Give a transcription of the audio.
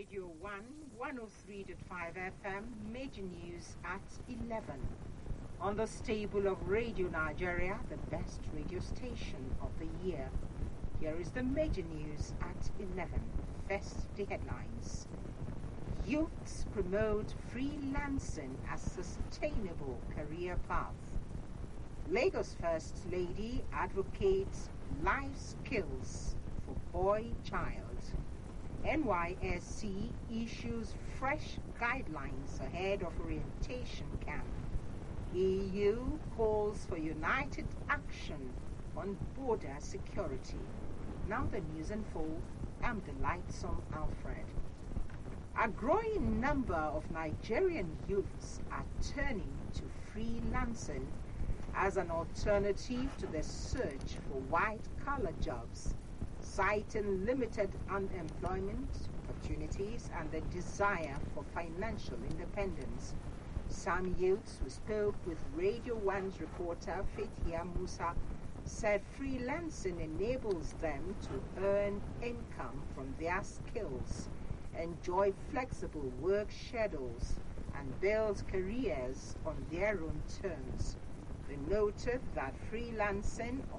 Radio 1, 103.5 FM, major news at 11. On the stable of Radio Nigeria, the best radio station of the year. Here is the major news at 11. First, the headlines. Youths promote freelancing as sustainable career path. Lagos First Lady advocates life skills for boy-child. NYSC issues fresh guidelines ahead of orientation camp. EU calls for united action on border security. Now the news in full. I'm Delightsome Alfred. A growing number of Nigerian youths are turning to freelancing as an alternative to the search for white-collar jobs, citing limited unemployment opportunities and the desire for financial independence. Some youths who spoke with Radio 1's reporter Fathia Musa said freelancing enables them to earn income from their skills, enjoy flexible work schedules, and build careers on their own terms. They noted that freelancing